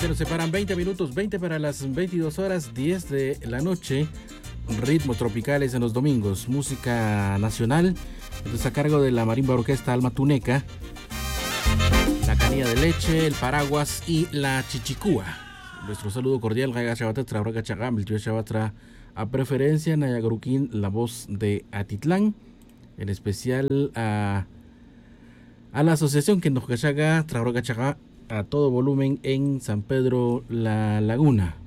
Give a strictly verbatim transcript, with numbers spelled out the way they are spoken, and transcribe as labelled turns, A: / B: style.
A: Solamente nos separan veinte minutos, veinte para las veintidós horas, diez de la noche. Ritmos tropicales en los domingos, música nacional. Entonces, a cargo de la marimba orquesta Alma Tuneca, la canilla de leche, el paraguas y la chichicúa. Nuestro saludo cordial, Raiga Chabatra, Trabraga Chagam, el tío Chabatra a preferencia, Nayagoruquín, la voz de Atitlán, en especial a, a la asociación que nos cachaga, Trabraga Chagá, a todo volumen en San Pedro La Laguna.